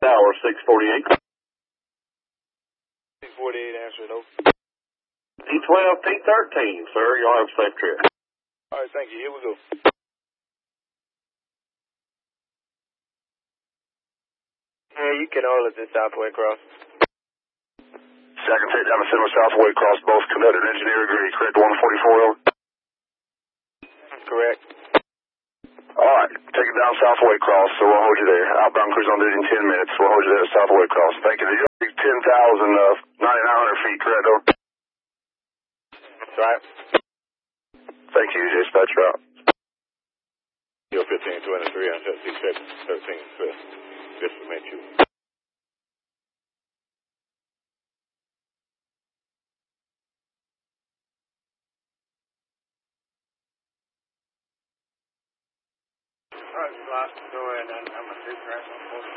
Tower 648. 648, answer it, over. P12, P13, sir. Y'all have a safe trip. All right, thank you. Here we go. Yeah, you can hold it to Southway Cross. Second take down the center Southway Cross, both conducted engineer agree. Correct 144 over. Correct. Alright, take it down Southway Cross, so we'll hold you there. Outbound cruise on duty in 10 minutes. We'll hold you there at Southway Cross. Thank you. You'll be 10,000, 9,900 feet, correct over? That's right. Thank you, dispatch route. Yo, 1523 on 6713 Swift. Just to make you. All right, go ahead, I'm going to do correct 144.